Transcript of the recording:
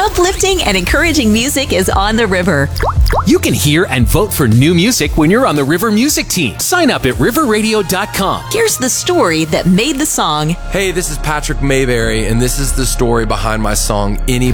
Uplifting and encouraging music is on the river. You can hear and vote for new music when you're on the River Music Team. Sign up at riverradio.com. Here's the story that made the song. Hey, this is Patrick Mayberry, and this is the story behind my song, Anybody